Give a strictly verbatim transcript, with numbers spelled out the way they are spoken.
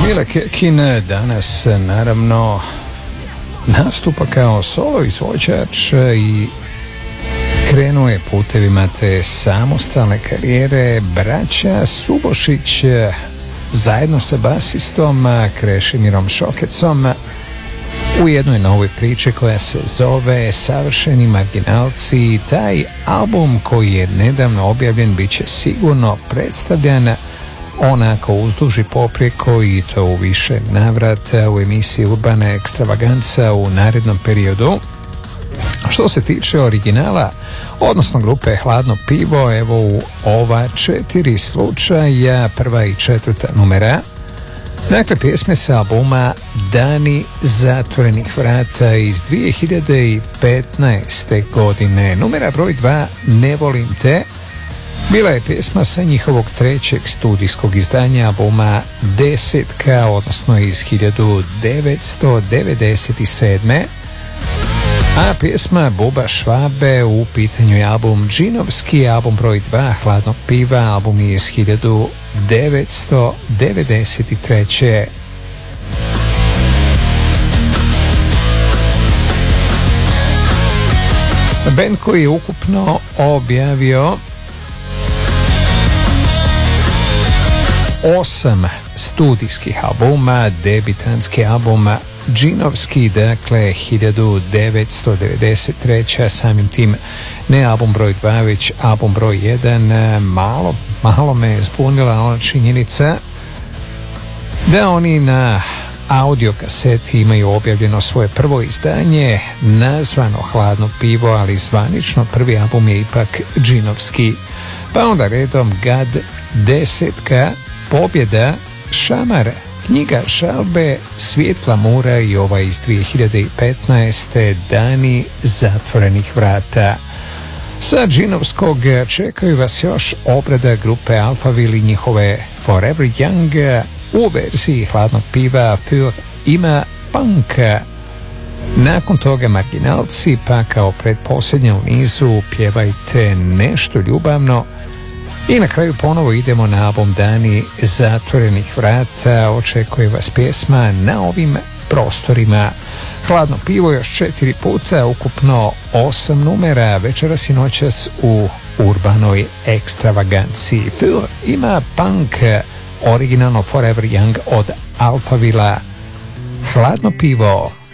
Mile Kekin danas naravno nastupa kao solo izvođač i krenuo je putevima te samostalne karijere. Braća Subošić zajedno sa basistom Krešimirom Šokecom u jednoj novoj priči koja se zove Savršeni marginalci. Taj album koji je nedavno objavljen bit će sigurno predstavljan onako uzduž i poprijeko i to u više navrata u emisiji Urbana Ekstravaganca u narednom periodu. Što se tiče originala, odnosno grupe Hladno pivo, evo u ova četiri slučaja, prva i četvrta numera. Dakle, pjesme sa albuma Dani zatvorenih vrata iz dvije hiljade petnaeste. godine. Numera broj dva, Ne volim te, bila je pjesma sa njihovog trećeg studijskog izdanja albuma Desetka, odnosno iz hiljadu devetsto devedeset sedme. A pjesma Buba Švabe, u pitanju je album Džinovski, album broj dva Hladnog piva, album je iz hiljadu devetsto devedeset treće. Band koji je ukupno objavio osam studijskih albuma, debitanski album Džinovski, dakle hiljadu devetsto devedeset treće. Samim tim ne album broj dva, već album broj jedan. Malo, malo me je zbunila ona činjenica da oni na audio kaseti imaju objavljeno svoje prvo izdanje nazvano Hladno pivo, ali zvanično prvi album je ipak Džinovski. Pa onda redom Gad, Desetka, Pobjeda, Šamar, Knjiga žalbe, Svijet glamura i ova iz dvije hiljade petnaeste. Dani zatvorenih vrata. Sa Džinovskog čekaju vas još obrada grupe Alphaville i njihove Forever Young u verziji Hladnog piva Für immer Punk. Nakon toga Marginalci, pa kao predposljednja u nizu Pjevajte nešto ljubavno. I na kraju ponovo idemo na album Dani zatvorenih vrata. Očekuje vas pjesma Na ovim prostorima. Hladno pivo još četiri puta, ukupno osam numera, večeras i noćas u Urbanoj ekstravaganciji. Für immer Punk, originalno Forever Young od Alphavilla. Hladno pivo.